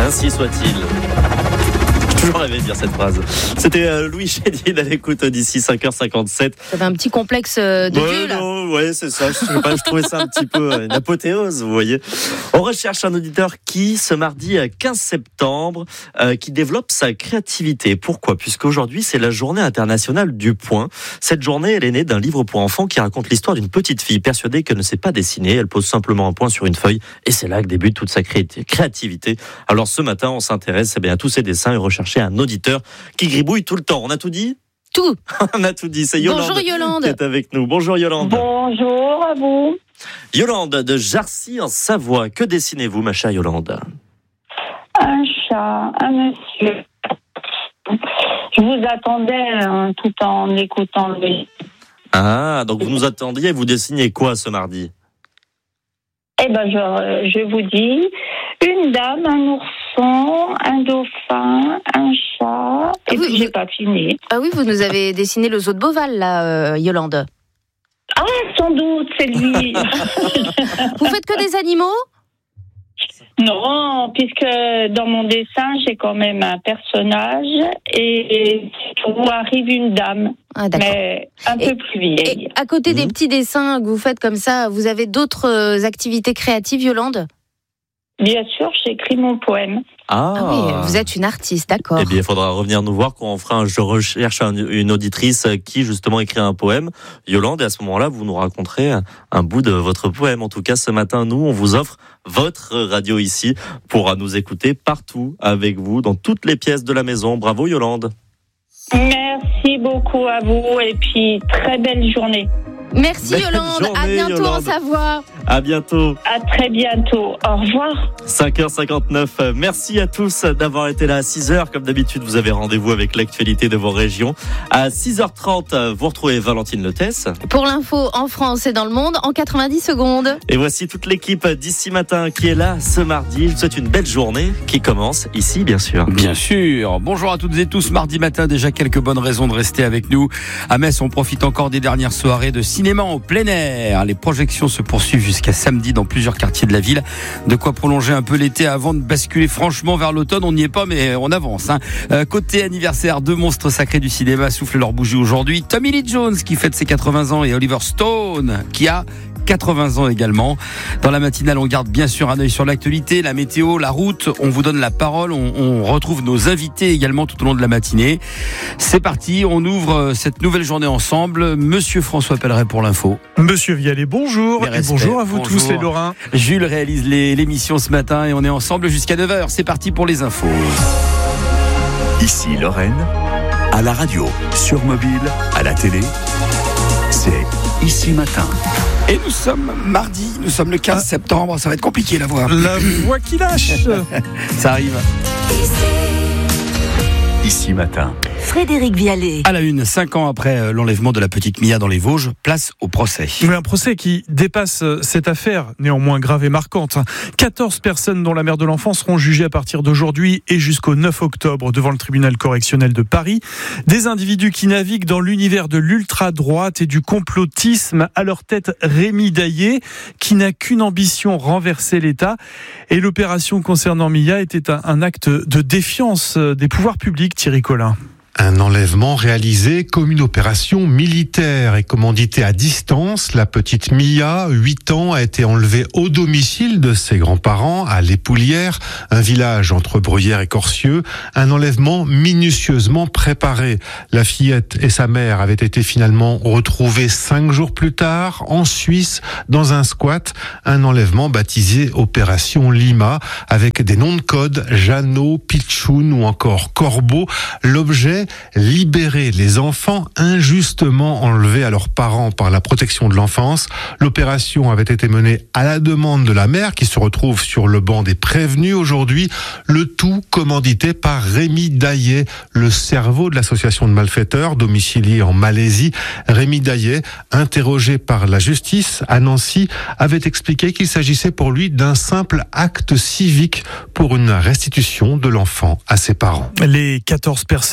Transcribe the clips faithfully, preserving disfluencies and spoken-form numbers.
Ainsi soit-il. J'ai toujours rêvé de dire cette phrase. C'était euh, Louis Chédid à l'écoute d'ici cinq heures cinquante-sept. T'avais un petit complexe euh, de ouais, Dieu, là. Non, ouais, c'est ça. Je sais pas, je trouvais ça un petit peu euh, une apothéose, vous voyez. On recherche un auditeur qui, ce mardi quinze septembre, euh, qui développe sa créativité. Pourquoi ? Puisqu'aujourd'hui, c'est la journée internationale du point. Cette journée, elle est née d'un livre pour enfants qui raconte l'histoire d'une petite fille persuadée qu'elle ne sait pas dessiner. Elle pose simplement un point sur une feuille et c'est là que débute toute sa créativité. Alors ce matin, on s'intéresse eh bien, à tous ces dessins et rechercher un auditeur qui gribouille tout le temps. On a tout dit ? Tout. On a tout dit. C'est Yolande, Bonjour Yolande qui est avec nous. Bonjour Yolande. Bonjour à vous. Yolande de Jarcy en Savoie. Que dessinez-vous, ma chère Yolande ? Un chat, un monsieur. Je vous attendais hein, tout en écoutant le... Ah, donc vous nous attendiez, vous dessiniez quoi ce mardi ? Eh ben, je, je vous dis, une dame, un ourson, un dauphin, un chat, et oui, puis vous... j'ai pas fini. Ah oui, vous nous avez dessiné le zoo de Beauval, là, euh, Yolande. Ah, sans doute, c'est lui. Vous faites que des animaux ? Non, puisque dans mon dessin, j'ai quand même un personnage et où arrive une dame, ah, mais un et, peu plus vieille. Et à côté mmh. des petits dessins que vous faites comme ça, vous avez d'autres activités créatives, Yolande ? Bien sûr, j'écris mon poème. Ah, ah oui, vous êtes une artiste, d'accord. Eh bien, il faudra revenir nous voir quand on fera un Je recherche un, une auditrice qui, justement, écrit un poème. Yolande, et à ce moment-là, vous nous raconterez un bout de votre poème. En tout cas, ce matin, nous, on vous offre votre radio ici pour nous écouter partout avec vous, dans toutes les pièces de la maison. Bravo, Yolande. Merci beaucoup à vous et puis très belle journée. Merci Belle Yolande, journée, à bientôt Yolande. en Savoie. À bientôt. À très bientôt. Au revoir. cinq heures cinquante-neuf. Merci à tous d'avoir été là à six heures. Comme d'habitude, vous avez rendez-vous avec l'actualité de vos régions. À six heures trente, vous retrouvez Valentine Letesse. Pour l'info en France et dans le monde, en quatre-vingt-dix secondes. Et voici toute l'équipe d'ici matin qui est là ce mardi. Je vous souhaite une belle journée qui commence ici, bien sûr. Bien sûr. Bonjour à toutes et tous. Mardi matin, déjà quelques bonnes raisons de rester avec nous. À Metz, on profite encore des dernières soirées de cinéma en plein air. Les projections se poursuivent jusqu'à samedi dans plusieurs quartiers de la ville. De quoi prolonger un peu l'été avant de basculer franchement vers l'automne. On n'y est pas, mais on avance. Hein. Euh, côté anniversaire, deux monstres sacrés du cinéma soufflent leur bougie aujourd'hui. Tommy Lee Jones qui fête ses quatre-vingts ans et Oliver Stone qui a quatre-vingts ans également. Dans la matinale, on garde bien sûr un œil sur l'actualité, la météo, la route. On vous donne la parole. On, on retrouve nos invités également tout au long de la matinée. C'est parti. On ouvre cette nouvelle journée ensemble. Monsieur François Pelleret pour l'info. Monsieur Vialet, bonjour. Et bonjour à vous bonjour. tous les Lorrains. Jules réalise les, l'émission ce matin et on est ensemble jusqu'à neuf heures. C'est parti pour les infos. Ici Lorraine, à la radio, sur mobile, à la télé. C'est Ici Matin. Et nous sommes mardi, nous sommes le quinze septembre, ça va être compliqué la voix. La voix qui lâche. Ça arrive. Ici Matin. Frédéric Vialet. À la une, cinq ans après l'enlèvement de la petite Mia dans les Vosges, place au procès. Mais un procès qui dépasse cette affaire, néanmoins grave et marquante. quatorze personnes dont la mère de l'enfant seront jugées à partir d'aujourd'hui et jusqu'au neuf octobre devant le tribunal correctionnel de Paris. Des individus qui naviguent dans l'univers de l'ultra-droite et du complotisme. À leur tête, Rémi Daillé, qui n'a qu'une ambition, renverser l'État. Et l'opération concernant Mia était un, un acte de défiance des pouvoirs publics, Thierry Collin. Un enlèvement réalisé comme une opération militaire et commandité à distance. La petite Mia, huit ans, a été enlevée au domicile de ses grands-parents à l'Époulière, un village entre Bruyères et Corcieux. Un enlèvement minutieusement préparé. La fillette et sa mère avaient été finalement retrouvées cinq jours plus tard en Suisse dans un squat. Un enlèvement baptisé Opération Lima avec des noms de code Jeannot, Pitchoun ou encore Corbeau. L'objet, libérer les enfants injustement enlevés à leurs parents par la protection de l'enfance. L'opération avait été menée à la demande de la mère qui se retrouve sur le banc des prévenus aujourd'hui. Le tout commandité par Rémi Daillé, le cerveau de l'association de malfaiteurs domiciliée en Malaisie. Rémi Daillé, interrogé par la justice à Nancy, avait expliqué qu'il s'agissait pour lui d'un simple acte civique pour une restitution de l'enfant à ses parents. Les quatorze personnes à la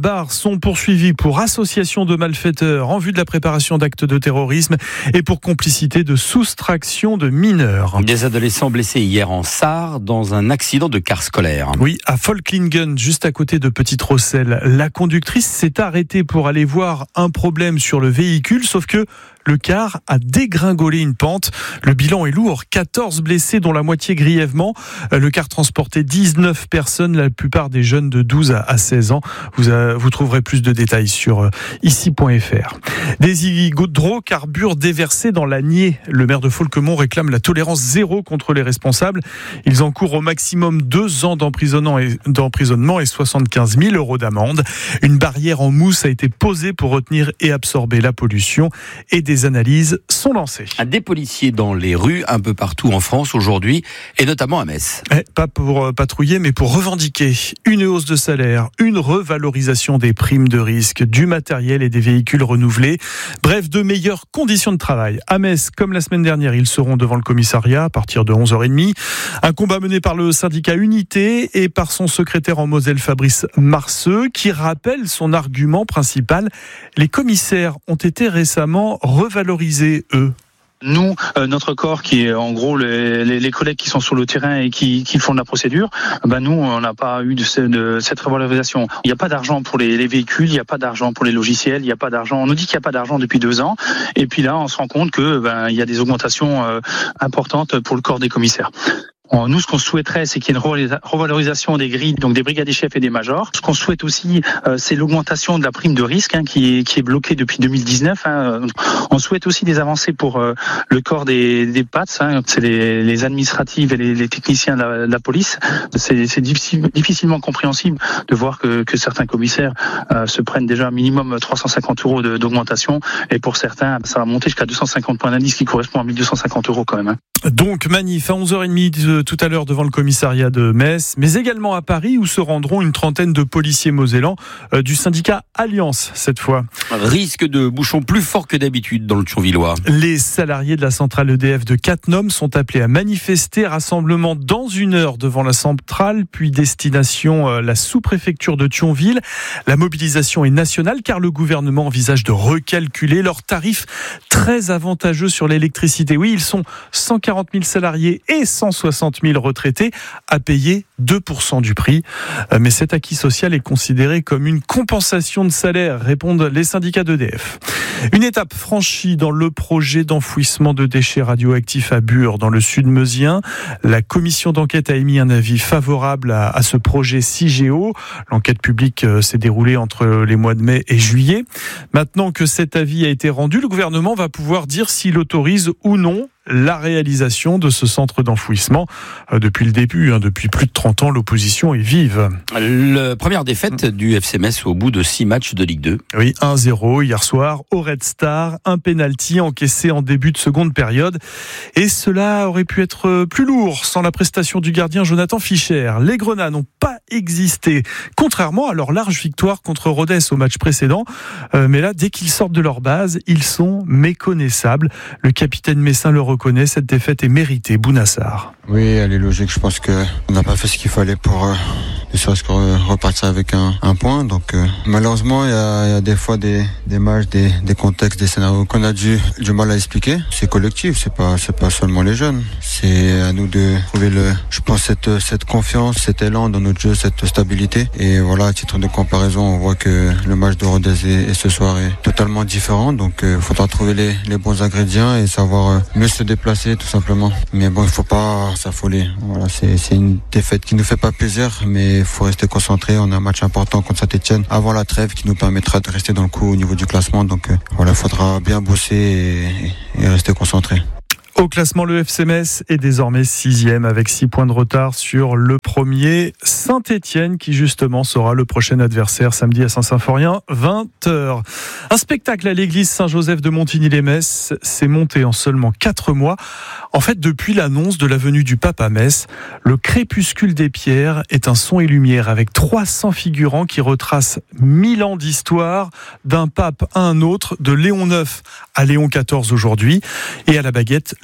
Barre sont poursuivis pour association de malfaiteurs en vue de la préparation d'actes de terrorisme et pour complicité de soustraction de mineurs. Des adolescents blessés hier en Sarre dans un accident de car scolaire. Oui, à Folklingen, juste à côté de Petite-Rosselle. La conductrice s'est arrêtée pour aller voir un problème sur le véhicule, sauf que le car a dégringolé une pente. Le bilan est lourd, quatorze blessés dont la moitié grièvement. Le car transportait dix-neuf personnes, la plupart des jeunes de douze à seize ans. Vous, a, vous trouverez plus de détails sur ici point f r. Des hydrocarbures déversés dans l'Anier. Le maire de Folquemont réclame la tolérance zéro contre les responsables. Ils encourent au maximum deux ans d'emprisonnement et, d'emprisonnement et soixante-quinze mille euros d'amende. Une barrière en mousse a été posée pour retenir et absorber la pollution et des analyses sont lancées. Des policiers dans les rues un peu partout en France aujourd'hui et notamment à Metz. Eh, pas pour patrouiller mais pour revendiquer une hausse de salaire, une revalorisation des primes de risque, du matériel et des véhicules renouvelés. Bref, de meilleures conditions de travail. À Metz, comme la semaine dernière, ils seront devant le commissariat à partir de onze heures trente. Un combat mené par le syndicat Unité et par son secrétaire en Moselle Fabrice Marceux qui rappelle son argument principal. Les commissaires ont été récemment revalorisés, eux. Nous, euh, notre corps qui est en gros les, les, les collègues qui sont sur le terrain et qui, qui font de la procédure, ben nous on n'a pas eu de, ce, de cette revalorisation. Il n'y a pas d'argent pour les, les véhicules, il n'y a pas d'argent pour les logiciels, il n'y a pas d'argent. On nous dit qu'il n'y a pas d'argent depuis deux ans, et puis là on se rend compte que ben il y a des augmentations euh, importantes pour le corps des commissaires. Nous, ce qu'on souhaiterait, c'est qu'il y ait une revalorisation des grilles, donc des brigadiers chefs et des majors. Ce qu'on souhaite aussi, euh, c'est l'augmentation de la prime de risque, hein, qui est qui est bloquée depuis deux mille dix-neuf. Hein. On souhaite aussi des avancées pour euh, le corps des des P A T S, hein, c'est les, les administratives et les, les techniciens de la, de la police. C'est, c'est difficile, difficilement compréhensible de voir que, que certains commissaires euh, se prennent déjà un minimum trois cent cinquante euros de, d'augmentation, et pour certains, ça va monter jusqu'à deux cent cinquante points d'indice, qui correspond à mille deux cent cinquante euros quand même. Hein. Donc manif à onze heures trente tout à l'heure devant le commissariat de Metz, mais également à Paris où se rendront une trentaine de policiers mosellans euh, du syndicat Alliance cette fois. Risque de bouchons plus fort que d'habitude dans le Thionvillois. Les salariés de la centrale E D F de Cattenom sont appelés à manifester. Rassemblement dans une heure devant la centrale, puis destination euh, la sous-préfecture de Thionville. La mobilisation est nationale car le gouvernement envisage de recalculer leurs tarifs très avantageux sur l'électricité. Oui, ils sont cent quarante mille salariés et cent soixante mille retraités à payer deux pour cent du prix. Mais cet acquis social est considéré comme une compensation de salaire, répondent les syndicats d'E D F. Une étape franchie dans le projet d'enfouissement de déchets radioactifs à Bure, dans le sud meusien. La commission d'enquête a émis un avis favorable à, à ce projet CIGEO. L'enquête publique s'est déroulée entre les mois de mai et juillet. Maintenant que cet avis a été rendu, le gouvernement va pouvoir dire s'il autorise ou non la réalisation de ce centre d'enfouissement. Depuis le début, hein, depuis plus de trente ans, l'opposition est vive. La première défaite du F C Metz au bout de six matchs de Ligue deux. Oui, un zéro hier soir au Red Star, un pénalty encaissé en début de seconde période. Et cela aurait pu être plus lourd sans la prestation du gardien Jonathan Fischer. Les Grenats n'ont pas existé, contrairement à leur large victoire contre Rodez au match précédent. Euh, mais là, dès qu'ils sortent de leur base, ils sont méconnaissables. Le capitaine messin le reconnaît, cette défaite est méritée. Bounassar. Oui, elle est logique. Je pense qu'on n'a pas fait ce qu'il fallait pour euh, ne serait-ce que repartir avec un, un point. Donc euh, malheureusement, il y a, y a des fois des, des matchs, des, des contextes, des scénarios qu'on a dû du mal à expliquer. C'est collectif, c'est pas c'est pas seulement les jeunes. C'est à nous de trouver le, je pense cette cette confiance, cet élan dans notre jeu, cette stabilité. Et voilà, à titre de comparaison, on voit que le match de Rodez et, et ce soir est totalement différent. Donc il euh, faudra trouver les, les bons ingrédients et savoir euh, mieux se déplacer tout simplement. Mais bon, il faut pas s'affoler. Voilà, c'est, c'est une défaite qui nous fait pas plaisir, mais il faut rester concentré. On a un match important contre Saint-Etienne avant la trêve qui nous permettra de rester dans le coup au niveau du classement. Donc euh, voilà, il faudra bien bosser et, et rester concentré. Au classement, le F C Metz est désormais sixième avec six points de retard sur le premier Saint-Etienne qui justement sera le prochain adversaire samedi à Saint-Symphorien, vingt heures. Un spectacle à l'église Saint-Joseph de Montigny-les-Metz s'est monté en seulement quatre mois. En fait, depuis l'annonce de la venue du pape à Metz, le Crépuscule des Pierres est un son et lumière avec trois cents figurants qui retracent mille ans d'histoire d'un pape à un autre, de Léon neuf à Léon quatorze aujourd'hui. Et à la baguette,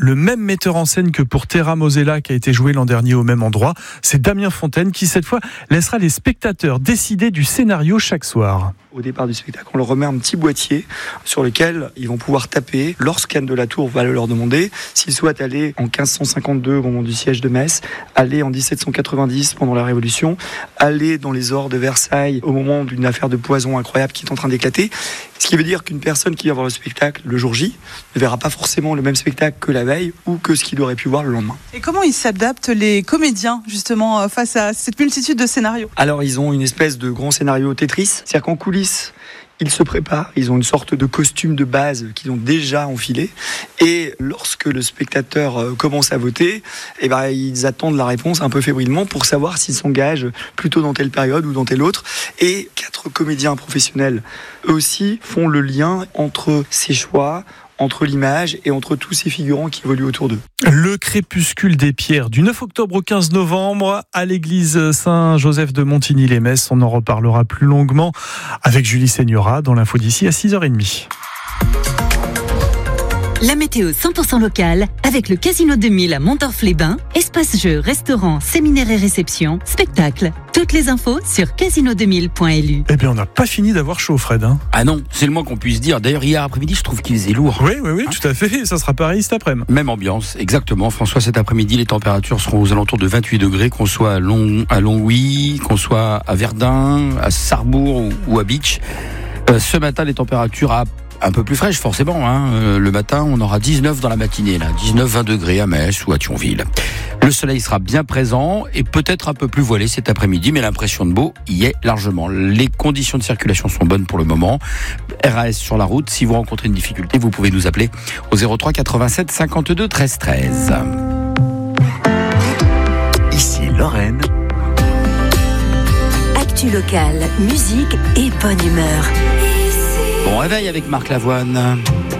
le même metteur en scène que pour Terra Mosella qui a été joué l'an dernier au même endroit. C'est Damien Fontaine qui cette fois laissera les spectateurs décider du scénario chaque soir. Au départ du spectacle, on leur remet un petit boîtier sur lequel ils vont pouvoir taper. Lorsqu'Anne de la Tour va leur demander s'ils souhaitent aller en quinze cent cinquante-deux au moment du siège de Metz, aller en dix-sept cent quatre-vingt-dix pendant la Révolution, aller dans les ors de Versailles au moment d'une affaire de poison incroyable qui est en train d'éclater. Ce qui veut dire qu'une personne qui vient voir le spectacle le jour J ne verra pas forcément le même spectacle que la veille ou que ce qu'il aurait pu voir le lendemain. Et comment ils s'adaptent, les comédiens, justement, face à cette multitude de scénarios ? Alors, ils ont une espèce de grand scénario Tetris. C'est-à-dire qu'en coulisses, ils se préparent, ils ont une sorte de costume de base qu'ils ont déjà enfilé. Et lorsque le spectateur commence à voter, eh ben, ils attendent la réponse un peu fébrilement pour savoir s'ils s'engagent plutôt dans telle période ou dans telle autre. Et quatre comédiens professionnels, eux aussi, font le lien entre ces choix, entre l'image et entre tous ces figurants qui évoluent autour d'eux. Le crépuscule des pierres du neuf octobre au quinze novembre à l'église Saint-Joseph de Montigny-les-Metz. On en reparlera plus longuement avec Julie Seigneura dans l'info d'ici à six heures trente. La météo cent pour cent locale avec le Casino deux mille à Montorf-les-Bains, espace jeux, restaurant, séminaire et réception, spectacle. Toutes les infos sur casino deux mille point l u. Eh bien, on n'a pas fini d'avoir chaud, Fred. Hein. Ah non, c'est le moins qu'on puisse dire. D'ailleurs, hier après-midi, je trouve qu'il faisait lourd. Oui, oui, oui, hein tout à fait. Ça sera pareil cet après-midi. Même ambiance, exactement. François, cet après-midi, les températures seront aux alentours de vingt-huit degrés, qu'on soit à, Long, à Longwy, qu'on soit à Verdun, à Sarrebourg ou, ou à Beach. Euh, ce matin, les températures à un peu plus fraîche forcément, hein. Euh, le matin on aura dix-neuf dans la matinée, là, dix-neuf vingt degrés à Metz ou à Thionville. Le soleil sera bien présent et peut-être un peu plus voilé cet après-midi, mais l'impression de beau y est largement. Les conditions de circulation sont bonnes pour le moment. R A S sur la route, si vous rencontrez une difficulté, vous pouvez nous appeler au zéro trois quatre-vingt-sept cinquante-deux treize treize. Ici Lorraine. Actu locale, musique et bonne humeur. Bon réveil avec Marc Lavoine.